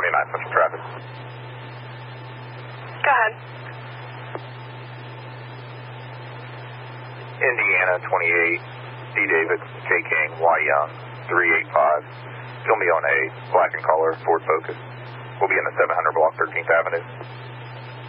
29 Central traffic. Go ahead. Indiana 28, D. David, K. King, Y. Young, 385. You'll be on a black and color Ford Focus. We'll be in the 700 block, 13th Avenue.